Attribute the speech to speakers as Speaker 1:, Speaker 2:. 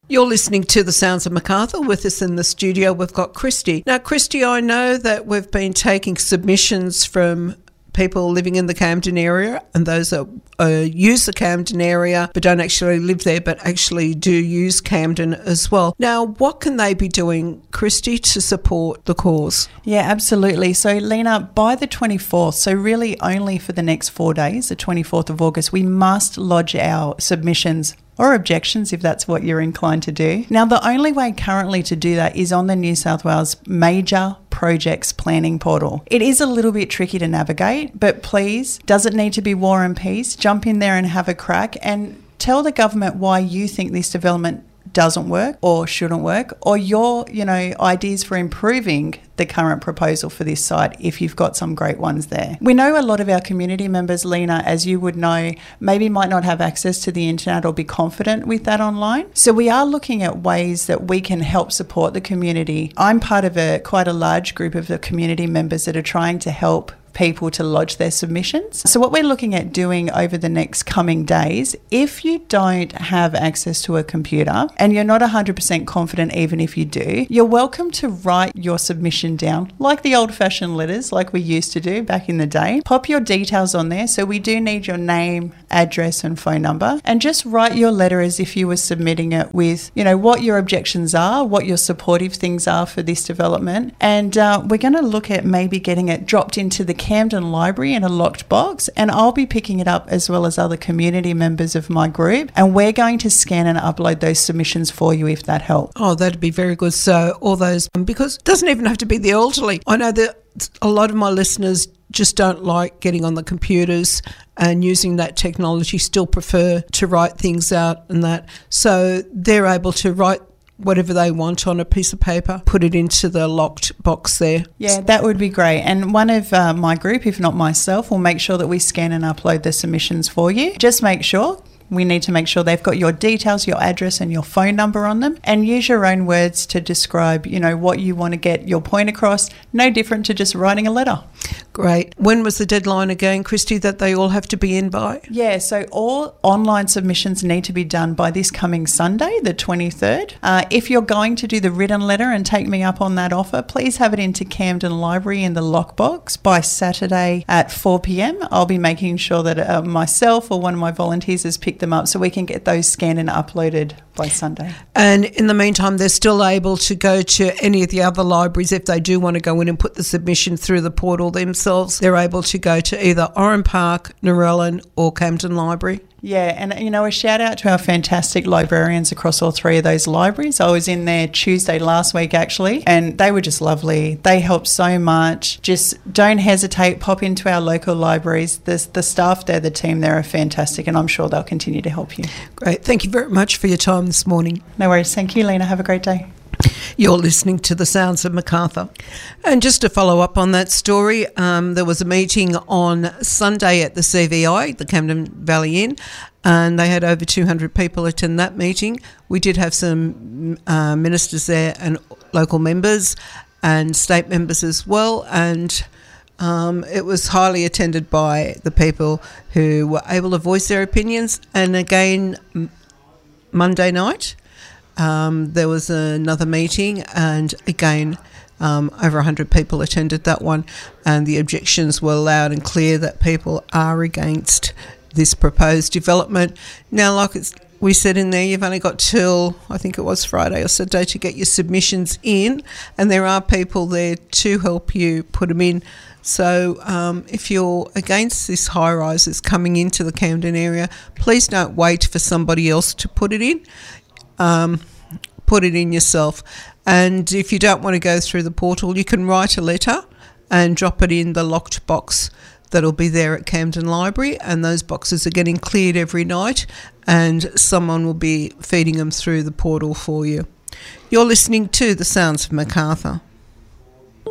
Speaker 1: You're listening to The Sounds of Macarthur. With us in the studio, we've got Christy. Now, Christy, I know that we've been taking submissions from people living in the Camden area and those that use the Camden area but don't actually live there but actually do use Camden as well. Now, what can they be doing, Christy, to support the cause?
Speaker 2: Yeah, absolutely. So, Lena, by the 24th, so really only for the next 4 days, the 24th of August, we must lodge our submissions or objections if that's what you're inclined to do. Now, the only way currently to do that is on the New South Wales Major Projects Planning Portal. It is a little bit tricky to navigate, but please, does it need to be War and Peace? Jump in there and have a crack and tell the government why you think this development doesn't work or shouldn't work, or your ideas for improving the current proposal for this site if you've got some great ones there. We know a lot of our community members, Lena, as you would know, maybe might not have access to the internet or be confident with that online. So we are looking at ways that we can help support the community. I'm part of quite a large group of the community members that are trying to help people to lodge their submissions. So what we're looking at doing over the next coming days, if you don't have access to a computer and you're not 100% confident even if you do, you're welcome to write your submission down like the old-fashioned letters like we used to do back in the day. Pop your details on there. So we do need your name, address and phone number, and just write your letter as if you were submitting it with, what your objections are, what your supportive things are for this development. And we're going to look at maybe getting it dropped into the Camden Library in a locked box, and I'll be picking it up as well as other community members of my group, and we're going to scan and upload those submissions for you if that helps.
Speaker 1: Oh, that'd be very good. So all those, because it doesn't even have to be the elderly. I know that a lot of my listeners just don't like getting on the computers and using that technology, still prefer to write things out and that. So they're able to write whatever they want on a piece of paper, put it into the locked box there.
Speaker 2: Yeah, that would be great. And one of my group, if not myself, will make sure that we scan and upload the submissions for you. Just make sure. We need to make sure they've got your details, your address and your phone number on them, and use your own words to describe, what you want to get your point across. No different to just writing a letter.
Speaker 1: Great. When was the deadline again, Christy, that they all have to be in by?
Speaker 2: Yeah, so all online submissions need to be done by this coming Sunday, the 23rd. If you're going to do the written letter and take me up on that offer, please have it into Camden Library in the lockbox by Saturday at 4 p.m. I'll be making sure that myself or one of my volunteers has picked them up so we can get those scanned and uploaded by Sunday.
Speaker 1: And in the meantime, they're still able to go to any of the other libraries if they do want to go in and put the submission through the portal themselves. They're able to go to either Oran Park, Narellan or Camden Library.
Speaker 2: Yeah, and a shout out to our fantastic librarians across all three of those libraries. I was in there Tuesday last week actually, and they were just lovely. They helped so much. Just don't hesitate, pop into our local libraries. The staff there, the team there are fantastic, and I'm sure they'll continue to help you.
Speaker 1: Great. Thank you very much for your time this morning.
Speaker 2: No worries. Thank you, Lena. Have a great day.
Speaker 1: You're listening to The Sounds of Macarthur. And just to follow up on that story, there was a meeting on Sunday at the CVI, the Camden Valley Inn, and they had over 200 people attend that meeting. We did have some ministers there and local members and state members as well, and it was highly attended by the people who were able to voice their opinions. And again, Monday night, there was another meeting, and again, over 100 people attended that one, and the objections were loud and clear that people are against this proposed development. Now, like we said in there, you've only got till, I think it was Friday or Saturday, to get your submissions in, and there are people there to help you put them in. So if you're against this high-rise that's coming into the Camden area, please don't wait for somebody else to put it in. Put it in yourself. And if you don't want to go through the portal, you can write a letter and drop it in the locked box that'll be there at Camden Library, and those boxes are getting cleared every night, and someone will be feeding them through the portal for you. You're listening to The Sounds of Macarthur.